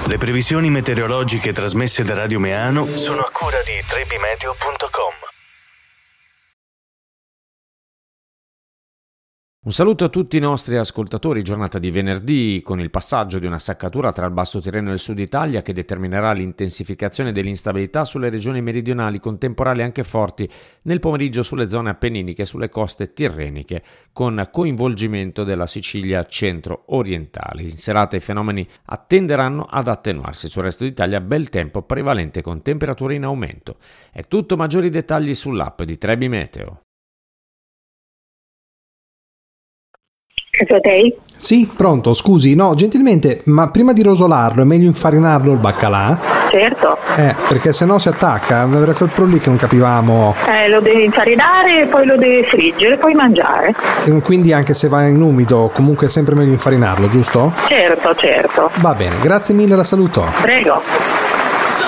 Le previsioni meteorologiche trasmesse da Radio Meano sono a cura di trebimeteo.com. Un saluto a tutti i nostri ascoltatori, giornata di venerdì con il passaggio di una saccatura tra il Basso Tirreno e il Sud Italia che determinerà l'intensificazione dell'instabilità sulle regioni meridionali con temporali anche forti nel pomeriggio sulle zone appenniniche e sulle coste tirreniche con coinvolgimento della Sicilia centro-orientale. In serata i fenomeni tenderanno ad attenuarsi, sul resto d'Italia bel tempo prevalente con temperature in aumento. È tutto, maggiori dettagli sull'app di Trebi Meteo. Sì, pronto, scusi, no, gentilmente, ma prima di rosolarlo è meglio infarinarlo il baccalà? Certo. Perché sennò si attacca, era quel pro lì che non capivamo. Lo devi infarinare, poi lo devi friggere, poi mangiare. Quindi anche se va in umido, comunque è sempre meglio infarinarlo, giusto? Certo. Va bene, grazie mille, la saluto. Prego.